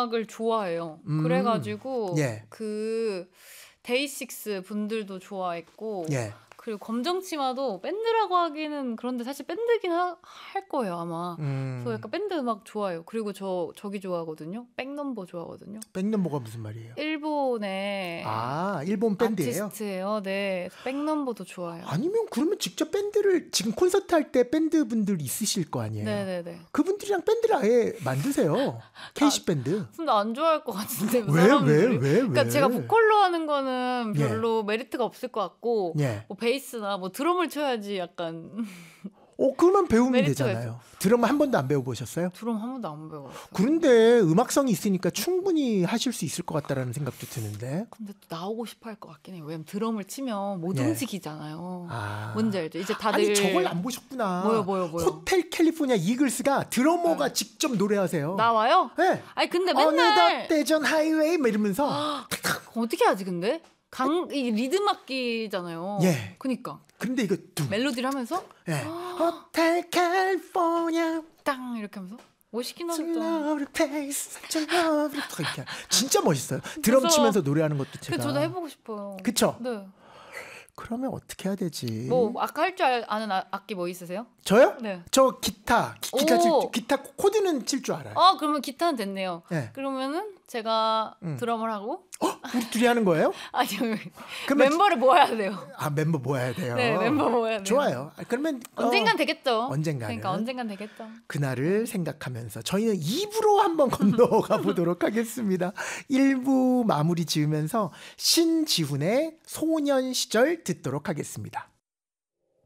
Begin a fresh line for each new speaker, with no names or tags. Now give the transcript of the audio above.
음악을 좋아해요. 그래가지고
예.
그 데이식스 분들도 좋아했고
예.
그리고 검정치마도 밴드라고 하기는 그런데 사실 밴드긴 할 거예요 아마. 저 약간 밴드 음악 좋아해요. 그리고 저기 좋아하거든요. 백넘버 좋아하거든요.
백넘버가 무슨 말이에요?
일본의
일본 밴드예요?
아티스트예요. 네, 백넘버도 좋아해요.
아니면 그러면 직접 밴드를 지금 콘서트 할 때 밴드 분들 있으실 거 아니에요?
네네네.
그분들이랑 밴드를 아예 만드세요. K-10 밴드.
근데 안 좋아할 것 같은데
왜?
그러니까 제가 보컬로 하는 거는 별로 메리트가 없을 것 같고 뭐 베이스나 뭐 드럼을 쳐야지 약간.
그러면 배우면 되잖아요. 드럼 한 번도 안 배워보셨어요?
드럼 한 번도 안 배워봤어요.
그런데 음악성이 있으니까 충분히 하실 수 있을 것 같다라는 생각도 드는데.
근데 또 나오고 싶어 할 것 같긴 해요. 왜냐면 드럼을 치면 못 움직이잖아요. 뭔지 알죠? 이제 다들.
아니 저걸 안 보셨구나.
뭐요?
호텔 캘리포니아 이글스가 드러머가 직접 노래하세요.
나와요?
네.
아니 근데 맨날
어느덧 대전 하이웨이 막 이러면서.
어떻게 하지 근데? 이 리듬 악기잖아요.
예.
그니까.
근데 이거
멜로디를 하면서
호텔 캘리포니아
땅 이렇게 하면서 멋있긴 하겠다.
이렇게 진짜 멋있어요. 드럼 치면서 노래하는 것도 제가.
저도 해보고 싶어요.
그쵸?
네.
그러면 어떻게 해야 되지?
뭐 아까 할 줄 아는 악기 뭐 있으세요?
저요?
네.
저 기타 코드는 칠 줄 알아요.
그러면 기타는 됐네요.
네.
그러면은 제가 드럼을 하고.
우리 둘이 하는 거예요?
아니요. 멤버를 모아야 돼요.
멤버 모아야 돼요.
네, 멤버 모아야 돼요.
좋아요. 그러면
언젠간 되겠죠.
그러니까
언젠간 되겠죠.
그날을 생각하면서 저희는 2부로 한번 건너가 보도록 하겠습니다. 1부 마무리 지으면서 신지훈의 소년 시절 듣도록 하겠습니다.